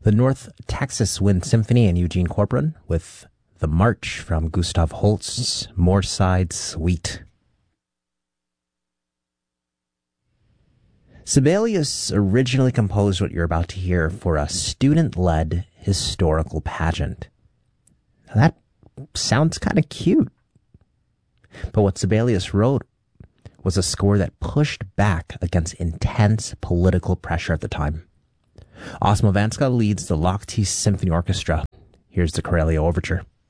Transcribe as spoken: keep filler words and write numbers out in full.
The North Texas Wind Symphony and Eugene Corcoran with The March from Gustav Holst's Moorside Suite. Sibelius originally composed what you're about to hear for a student-led historical pageant. Now that sounds kind of cute. But what Sibelius wrote was a score that pushed back against intense political pressure at the time. Osmo Vanska leads the Lochte Symphony Orchestra. Here's the Corellia Overture.